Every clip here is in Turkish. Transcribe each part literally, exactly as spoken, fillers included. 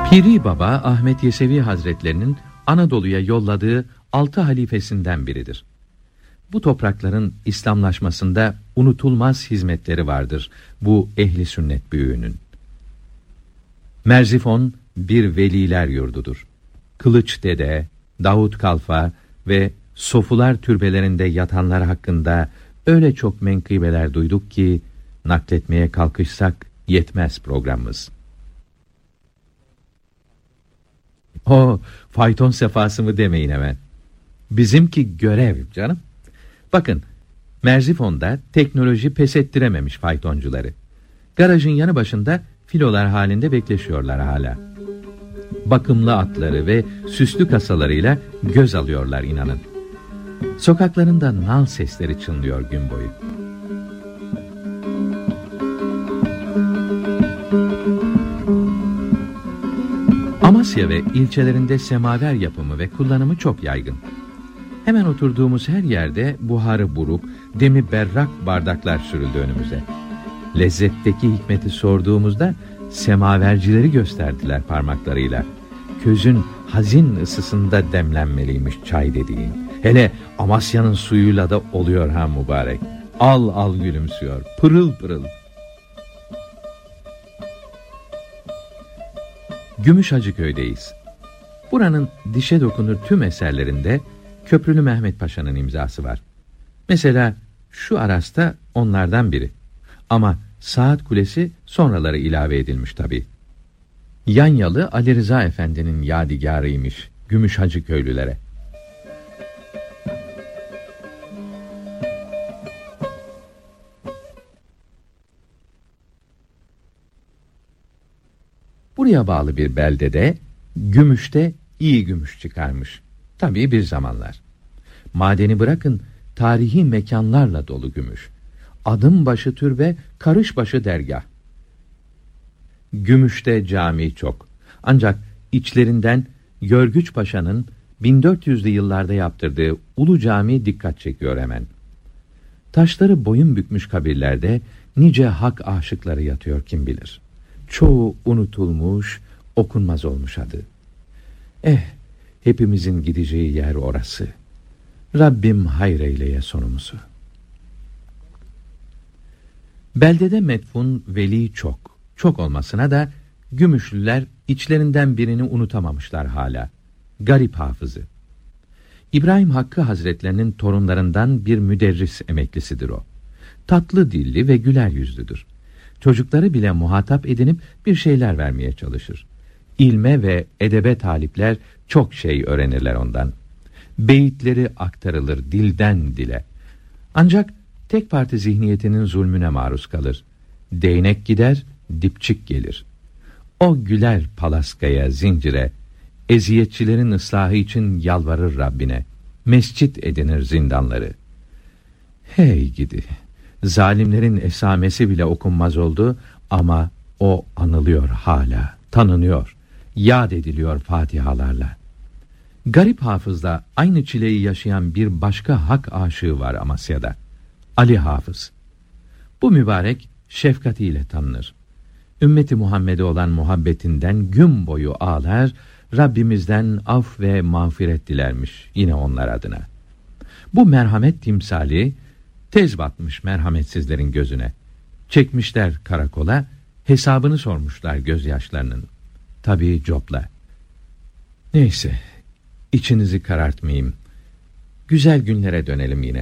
Piri Baba, Ahmet Yesevi Hazretlerinin Anadolu'ya yolladığı altı halifesinden biridir. Bu toprakların İslamlaşmasında unutulmaz hizmetleri vardır bu ehli sünnet büyüğünün. Merzifon bir veliler yurdudur. Kılıç Dede, Davut Kalfa ve Sofular türbelerinde yatanlar hakkında öyle çok menkıbeler duyduk ki nakletmeye kalkışsak yetmez programımız. O fayton sefası mı demeyin hemen. Bizimki görev canım. Bakın, Merzifon'da teknoloji pes ettirememiş faytoncuları. Garajın yanı başında filolar halinde bekleşiyorlar hala. Bakımlı atları ve süslü kasalarıyla göz alıyorlar inanın. Sokaklarında nal sesleri çınlıyor gün boyu. Amasya ve ilçelerinde semaver yapımı ve kullanımı çok yaygın. Hemen oturduğumuz her yerde buharı buruk, demi berrak bardaklar sürüldü önümüze. Lezzetteki hikmeti sorduğumuzda semavercileri gösterdiler parmaklarıyla. Közün hazin ısısında demlenmeliymiş çay dediğin. Hele Amasya'nın suyuyla da oluyor ha mübarek. Al al gülümsüyor, pırıl pırıl. Gümüşhacıköy'deyiz. Buranın dişe dokunur tüm eserlerinde Köprülü Mehmet Paşa'nın imzası var. Mesela şu arasta onlardan biri. Ama Saat Kulesi sonraları ilave edilmiş tabii. Yanyalı Ali Rıza Efendi'nin yadigarıymış Gümüşhacıköylülere. Buraya bağlı bir beldede gümüşte iyi gümüş çıkarmış. Tabii bir zamanlar. Madeni bırakın, tarihi mekanlarla dolu gümüş. Adım başı türbe, karış başı dergah. Gümüşte cami çok. Ancak içlerinden Görgüç Paşa'nın bin dört yüzlü yıllarda yaptırdığı Ulu Cami dikkat çekiyor hemen. Taşları boyun bükmüş kabirlerde nice hak aşıkları yatıyor kim bilir. Çoğu unutulmuş, okunmaz olmuş adı. Eh, hepimizin gideceği yer orası. Rabbim hayreyleye sonumuzu. Beldede metfun veli çok. Çok olmasına da Gümüşlüler içlerinden birini unutamamışlar hala. Garip Hafız'ı. İbrahim Hakkı Hazretlerinin torunlarından bir müderris emeklisidir o. Tatlı dilli ve güler yüzlüdür. Çocukları bile muhatap edinip bir şeyler vermeye çalışır. İlme ve edebe talipler çok şey öğrenirler ondan. Beyitleri aktarılır dilden dile. Ancak tek parti zihniyetinin zulmüne maruz kalır. Değnek gider, dipçik gelir. O güler palaskaya, zincire, eziyetçilerin ıslahı için yalvarır Rabbine. Mescit edinir zindanları. Hey gidi! Zalimlerin esamesi bile okunmaz oldu ama o anılıyor hala, tanınıyor, yad ediliyor fatihalarla. Garip Hafız'da aynı çileyi yaşayan bir başka hak aşığı var Amasya'da. Ali Hafız. Bu mübarek şefkatiyle tanınır. Ümmeti Muhammed'e olan muhabbetinden gün boyu ağlar, Rabbimizden af ve mağfiret dilermiş yine onlar adına. Bu merhamet timsali tez batmış merhametsizlerin gözüne. Çekmişler karakola, hesabını sormuşlar gözyaşlarının. Tabii copla. Neyse, içinizi karartmayayım. Güzel günlere dönelim yine.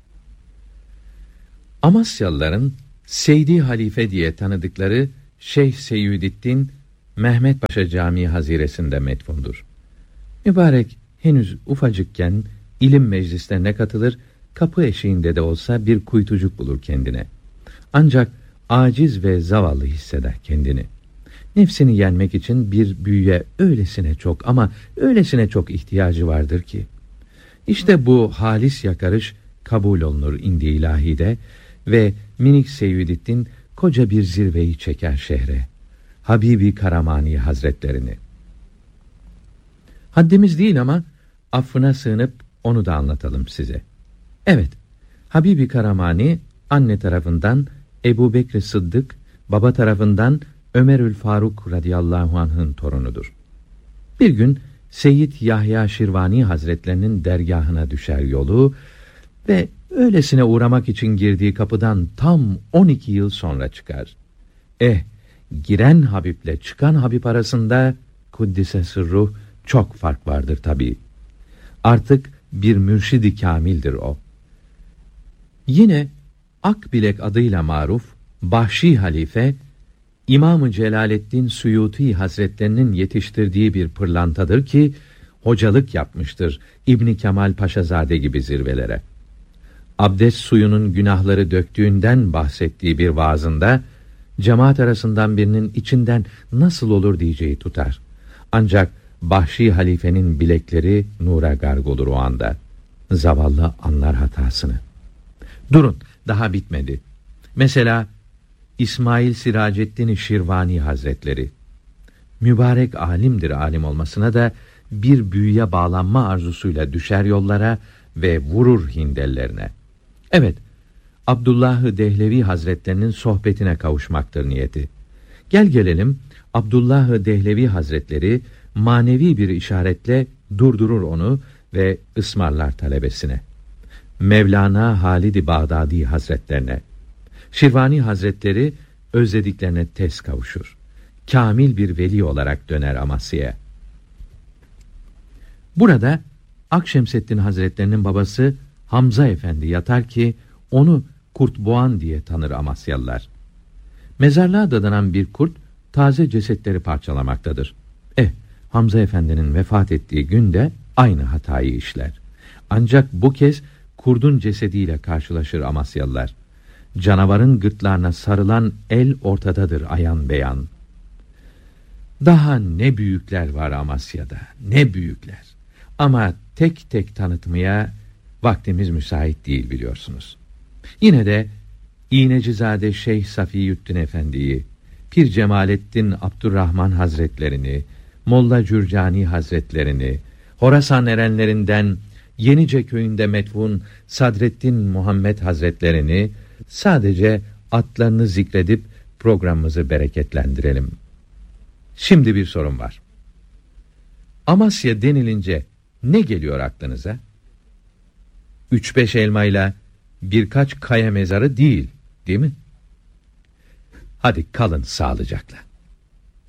Amasyalıların Seydi Halife diye tanıdıkları Şeyh Seyyüdüddin Mehmet Paşa Camii haziresinde metfundur. Mübarek henüz ufacıkken ilim meclislerine katılır, kapı eşiğinde de olsa bir kuytucuk bulur kendine. Ancak aciz ve zavallı hisseder kendini. Nefsini yenmek için bir büyüye öylesine çok ama öylesine çok ihtiyacı vardır ki. İşte bu halis yakarış kabul olunur indi ilahide ve minik Seyyüdüddin koca bir zirveyi çeker şehre. Habibi Karamani Hazretlerini. Haddimiz değil ama affına sığınıp onu da anlatalım size. Evet, Habibi Karamani anne tarafından Ebu Bekr Sıddık, baba tarafından Ömerül Faruk radıyallahu anh'ın torunudur. Bir gün Seyyid Yahya Şirvani Hazretlerinin dergahına düşer yolu ve öylesine uğramak için girdiği kapıdan tam on iki yıl sonra çıkar. Eh, giren Habib'le çıkan Habib arasında kuddise sırruh çok fark vardır tabii. Artık bir mürşid-i kamildir o. Yine Akbilek adıyla maruf Bahşi Halife, İmam-ı Celaleddin Suyuti Hazretlerinin yetiştirdiği bir pırlantadır ki, hocalık yapmıştır İbn Kemal Paşazade gibi zirvelere. Abdest suyunun günahları döktüğünden bahsettiği bir vaazında, cemaat arasından birinin içinden nasıl olur diyeceği tutar. Ancak Bahşi Halife'nin bilekleri nura garg olur o anda. Zavallı anlar hatasını. Durun, daha bitmedi. Mesela İsmail Siraceddin Şirvani Hazretleri. Mübarek alimdir, alim olmasına da bir büyüye bağlanma arzusuyla düşer yollara ve vurur hindellerine. Evet, Abdullah-ı Dehlevi Hazretlerinin sohbetine kavuşmaktır niyeti. Gel gelelim, Abdullah-ı Dehlevi Hazretleri manevi bir işaretle durdurur onu ve ısmarlar talebesine. Mevlana Halid-i Bağdadi Hazretlerine. Şirvani Hazretleri özlediklerine tez kavuşur. Kamil bir veli olarak döner Amasya'ya. Burada Akşemseddin Hazretlerinin babası Hamza Efendi yatar ki onu Kurt Boğan diye tanır Amasyalılar. Mezarlığa dadanan bir kurt taze cesetleri parçalamaktadır. Eh, Hamza Efendi'nin vefat ettiği günde aynı hatayı işler. Ancak bu kez kurdun cesediyle karşılaşır Amasyalılar. Canavarın gırtlağına sarılan el ortadadır ayan beyan. Daha ne büyükler var Amasya'da, ne büyükler. Ama tek tek tanıtmaya vaktimiz müsait değil biliyorsunuz. Yine de İğnecizade Şeyh Safiyüddin Efendi'yi, Pir Cemalettin Abdurrahman Hazretlerini, Molla Cürcani Hazretlerini, Horasan erenlerinden Yenice köyünde metfun Sadreddin Muhammed Hazretlerini sadece adlarını zikredip programımızı bereketlendirelim. Şimdi bir sorun var. Amasya denilince ne geliyor aklınıza? Üç beş elmayla birkaç kaya mezarı değil, değil mi? Hadi kalın sağlıcakla.